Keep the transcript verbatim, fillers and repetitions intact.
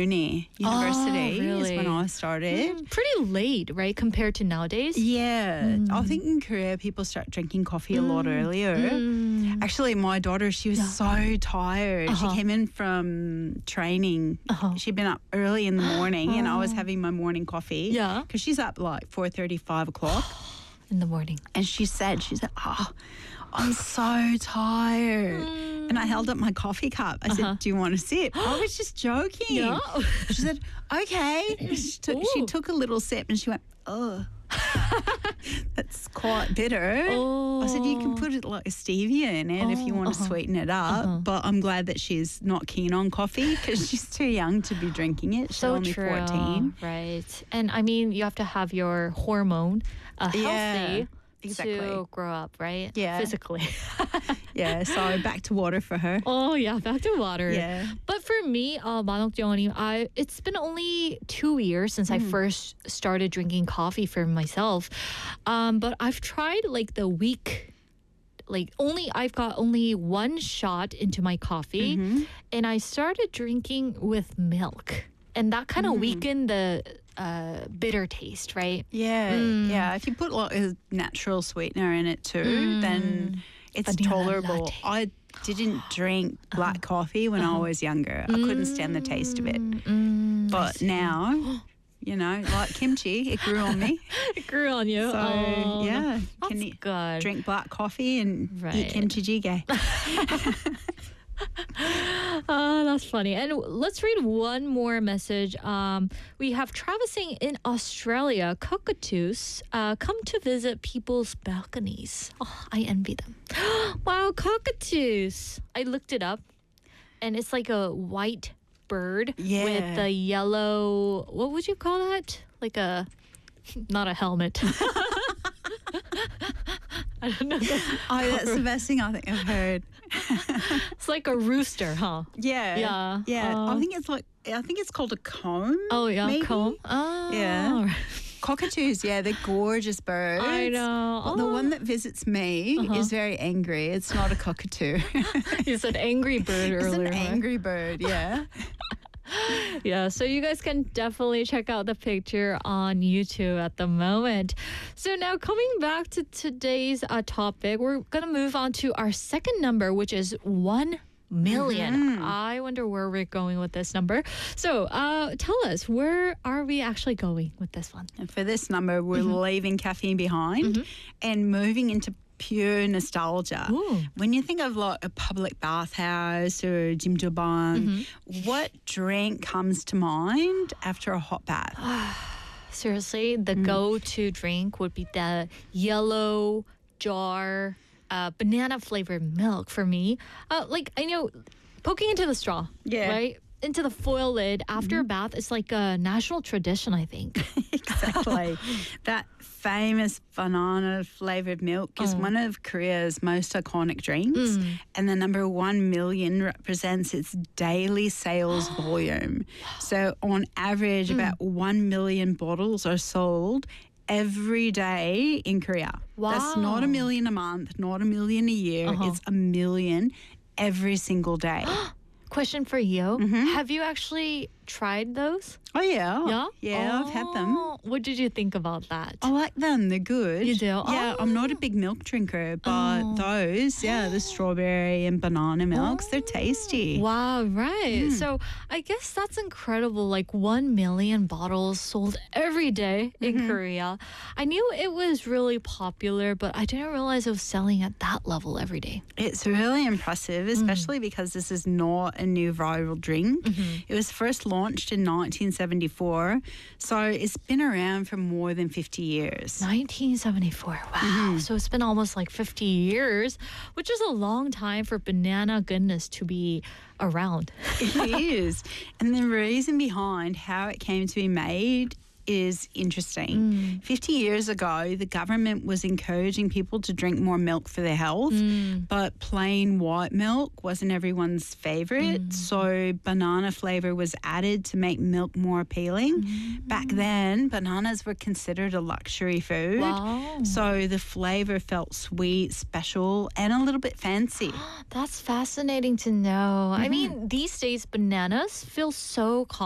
uni, university Oh, really? is when I started. Mm, pretty late, right, compared to nowadays? Yeah, I think in Korea people start drinking coffee a lot earlier. Mm. Actually, my daughter, she was so tired. Uh-huh. She came in from training. Uh-huh. She'd been up early in the morning, and I was having my morning coffee. Yeah. because she's up like four thirty, five o'clock. In the morning. And she said, she said, oh, I'm so tired. And I held up my coffee cup. I Uh-huh. said, do you want a sip? I was just joking. Yeah. She said, okay. She took, she Ooh. took a little sip and she went, oh, that's quite bitter. Oh. I said, you can put it like a stevia in it if you Oh, want to uh-huh. sweeten it up. Uh-huh. But I'm glad that she's not keen on coffee because she's too young to be drinking it. She's So only true. fourteen. Right. And I mean, you have to have your hormone uh, healthy Yeah, exactly. to grow up, right? Yeah. Physically. Yeah, so back to water for her. Oh yeah, back to water. Yeah. But for me, uh, 만옥 정원님, I it's been only two years since I first started drinking coffee for myself. Um, but I've tried like the week. Like only I've got only one shot into my coffee, and I started drinking with milk, and that kind of weakened the uh, bitter taste, right? Yeah, Mm. yeah. If you put like a natural sweetener in it too, then it's Vanilla tolerable. latte. I didn't drink black coffee when I was younger. I couldn't stand the taste of it. Mm, But now, you know, like kimchi, it grew on me. it grew on you. So Oh, yeah, that's can you good. drink black coffee and Right. eat kimchi jjigae? Oh, that's funny. And let's read one more message. Um, we have Travising in Australia. Cockatoos uh, come to visit people's balconies. Oh, I envy them. Wow, cockatoos. I looked it up, and it's like a white bird Yeah. with a yellow. What would you call that? Like a, not a helmet. I don't know. Oh, that's the best thing I think I've heard. It's like a rooster, huh? Yeah, Yeah. yeah. Uh, I think it's like I think it's called a comb. Oh yeah, maybe? comb. Oh, Yeah. Cockatoos, yeah, they're gorgeous birds. I know. But the Oh. one that visits me Uh-huh. is very angry. It's not a cockatoo. You said angry bird It's earlier. an huh? angry bird, yeah. Yeah, so you guys can definitely check out the picture on YouTube at the moment. So now coming back to today's uh, topic, we're gonna move on to our second number, which is one million. I wonder where we're going with this number. So uh, tell us, where are we actually going with this one? And for this number, we're leaving caffeine behind and moving into pure nostalgia. Ooh. When you think of like a public bathhouse or jjimjilbang, what drink comes to mind after a hot bath? Seriously, the go-to drink would be the yellow jar uh, banana flavored milk for me. Uh, like I know, poking into the straw, Yeah. right into the foil lid after a bath is like a national tradition. I think. Exactly. That famous banana flavored milk is one of Korea's most iconic drinks, and the number one million represents its daily sales volume. So, on average, about one million bottles are sold every day in Korea. That's not a Wow. million a month, not a million a year. Uh-huh. It's a million every single day. Question for you: Have you actually tried those? Oh, yeah. Yeah, Yeah, I've had them. Oh, What did you think about that? I like them. They're good. You do? Yeah, I'm not a big milk drinker, but Oh. those, yeah, the strawberry and banana milks, they're tasty. Wow, right. So I guess that's incredible. Like one million bottles sold every day in Korea. I knew it was really popular, but I didn't realize it was selling at that level every day. It's really impressive, especially because this is not a new viral drink. It was first launched in nineteen seventy-four, so it's been around for more than fifty years. nineteen seventy-four. Wow. So it's been almost like fifty years, which is a long time for banana goodness to be around. It is. And the reason behind how it came to be made is interesting. fifty years ago, the government was encouraging people to drink more milk for their health, but plain white milk wasn't everyone's favorite. So banana flavor was added to make milk more appealing. Back then, bananas were considered a luxury food. Wow. So the flavor felt sweet, special, and a little bit fancy. That's fascinating to know. I mean, these days, bananas feel so common.